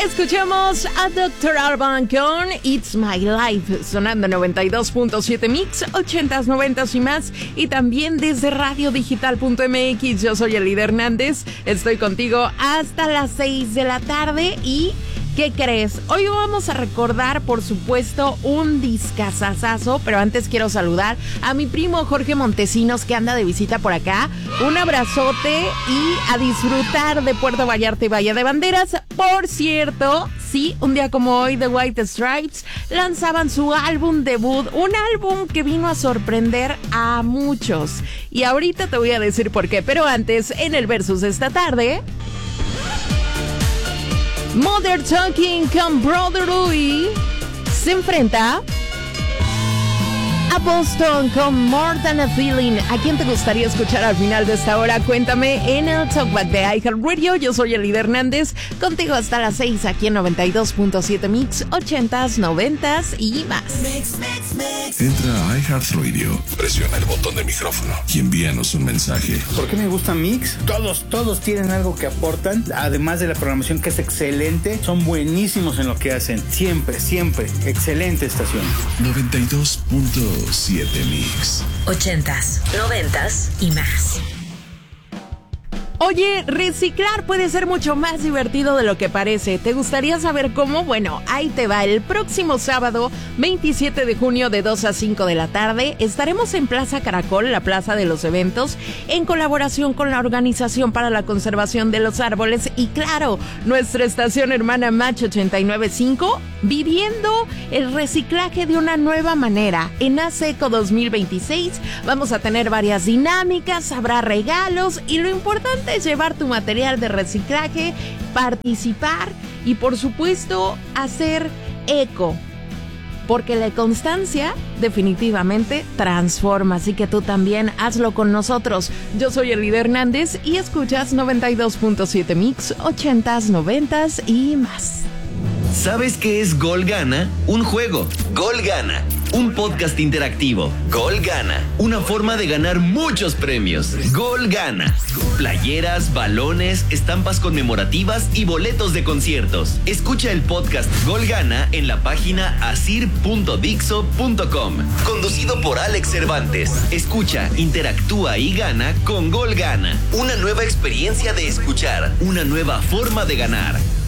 Escuchemos a Dr. Alban con It's My Life, sonando 92.7 Mix, 80s, 90s y más, y también desde radiodigital.mx. Yo soy Elida Hernández, estoy contigo hasta las 6 de la tarde y... ¿qué crees? Hoy vamos a recordar, por supuesto, un discazazazo, pero antes quiero saludar a mi primo Jorge Montesinos, que anda de visita por acá. Un abrazote y a disfrutar de Puerto Vallarta y Bahía de Banderas. Por cierto, sí, un día como hoy, The White Stripes lanzaban su álbum debut, un álbum que vino a sorprender a muchos. Y ahorita te voy a decir por qué, pero antes, en el Versus de esta tarde... Mother Talking con Brother Louie se enfrenta a Boston con More Than a Feeling. ¿A quién te gustaría escuchar al final de esta hora? Cuéntame en el Talkback de iHeartRadio. Yo soy Elida Hernández, contigo hasta las 6 aquí en 92.7 Mix, 80s, 90s y más. Entra a iHeartRadio, presiona el botón de micrófono y envíanos un mensaje. ¿Por qué me gusta Mix? Todos tienen algo que aportan, además de la programación que es excelente. Son buenísimos en lo que hacen, siempre, excelente estación. 92.7 Mix, 80s, 90s y más. Oye, reciclar puede ser mucho más divertido de lo que parece. ¿Te gustaría saber cómo? Bueno, ahí te va. El próximo sábado, 27 de junio, de 2 a 5 de la tarde, estaremos en Plaza Caracol, la plaza de los eventos, en colaboración con la Organización para la Conservación de los Árboles y, claro, nuestra estación hermana Match 89.5, viviendo el reciclaje de una nueva manera. En ASECO 2026 vamos a tener varias dinámicas, habrá regalos y lo importante es llevar tu material de reciclaje, participar y, por supuesto, hacer eco. Porque la constancia definitivamente transforma, así que tú también hazlo con nosotros. Yo soy Elida Hernández y escuchas 92.7 Mix, 80s, 90s y más. ¿Sabes qué es Gol Gana? Un juego. Gol Gana. Un podcast interactivo. Gol Gana. Una forma de ganar muchos premios. Gol Gana. Playeras, balones, estampas conmemorativas y boletos de conciertos. Escucha el podcast Gol Gana en la página asir.dixo.com. Conducido por Alex Cervantes. Escucha, interactúa y gana con Gol Gana. Una nueva experiencia de escuchar. Una nueva forma de ganar.